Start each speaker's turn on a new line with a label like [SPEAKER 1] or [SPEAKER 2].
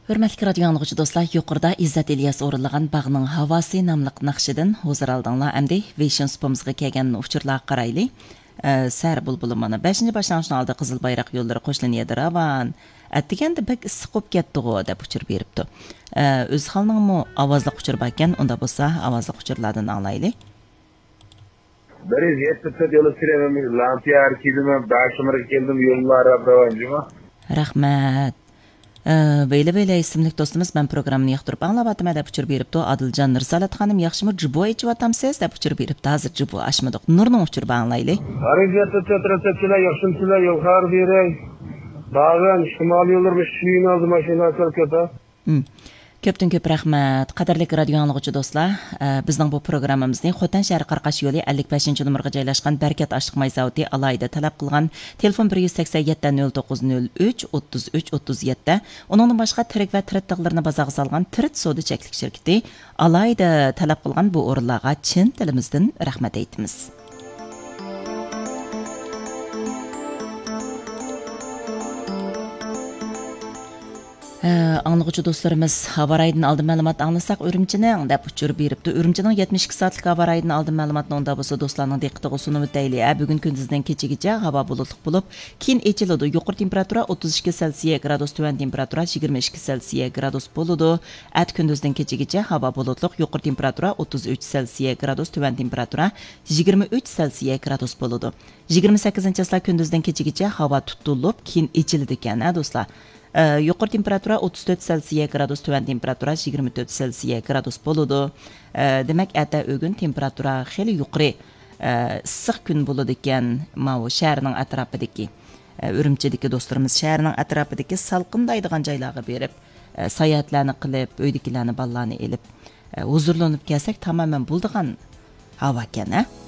[SPEAKER 1] Hürmetli radyo anlıqçı dostlar, yuqorida İzzet İlyas o'rinlagan Bağның havası namlıq naqşidan huzur aldыңlar. Әмді Vision Spoms'ga kelgan uçurlar qaraylı. Sər bulbulu mana 5-ci başlanğıçın aldı Qızıl Bayraq yolları qoşlanıyadır avan. Әттігенді бәк sıqıb ketdi o deb uçur beripdi. Öz halının mu avazlıq uçur bakken, onda bolsa avazlıq uçurlardan anlaylı.
[SPEAKER 2] Beriz yetmedi yolu süremem. Lantiyar kildim, başımırı keldim yollara bravancıma.
[SPEAKER 1] Rahmet. Böyle isimlik dostumuz ben programını yaxtırıp anlavatım deb uçur beripdi. Adılcan Nursalat xanım yaxşımı jibo içib atamsiz deb uçur beripdi. Hazır jibo açmadık. Nurning uçur anlaylı.
[SPEAKER 2] Arıcatı çatrasatçılar yaxşımçılar yoxar berey. Bağın şimal yollarmış suyun aldı maşinasal köpe.
[SPEAKER 1] Köptün köp rahmat. Qadarlik radio anlıqçı dostlar, bizning bu programmamizni Xotan shahri Qarqash yo'li 55-chi numurga joylashgan Barkat Ashliq zavodi alayida talab qilgan telefon 187 0903 33 37, uningdan boshqa tirik va tirit tig'larini bazaga solgan Tirit Soda cheklik shirkati alayida talab qilgan bu o'rinlarga chin tilimizdan rahmat aytamiz. Anlıqçı dostlarımız havaraydan aldı məlumat anlasaq Ürümçinin deb uçur beripdi. Ürümçinin 72 saatlik havaraydan aldı məlumatını onda bolsa dostlarning diqqətiga sunub deyli. Bugün gündüzdən keçigicha hava bulutluq bo'lib, keyin echiladi. Yuqori temperatura 32 Selsiya gradus, tuvan temperatura 22 Selsiya gradus bo'ladi. At gündüzdən keçigicha hava bulutluq, yuqori temperatura 33 Selsiya gradus, tuvan temperatura 23 Selsiya gradus bo'ladi. 28-aslar gündüzdən keçigicha hava tutulub, keyin echiladi ekan, dostlar. Yuqori temperatura 34 Selsiya gradus, tuvan temperatura 24 Selsiya gradus bo'ladi. Demak, ata o'gun temperatura xeyli yuqori issiq kun bo'ladi ekan. Mana shaharning atrofidagi Ürümchidagi do'stlarimiz shaharning atrofidagi salqindaydigan joylarga berib, sayohatlarni qilib, uydagilarni, bolalarni elib, huzurlanib kelsak, tamoman bo'ldigan havo ekan.